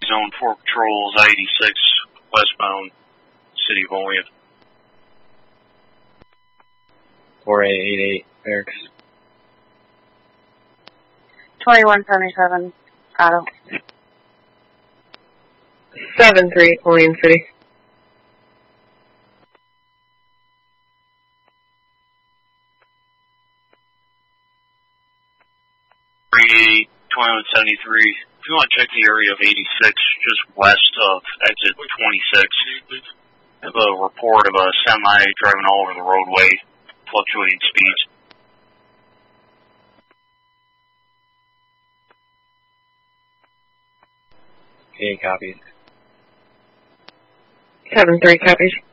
Zone 4 patrols, I-86 westbound, City of Olean. 4888 Barracks. 2177 Otto. 7-3 Olean City. 2173. If you want to check the area of 86, just west of exit 26, I have a report of a semi driving all over the roadway, fluctuating speeds. Okay, copies. 7-3 copies.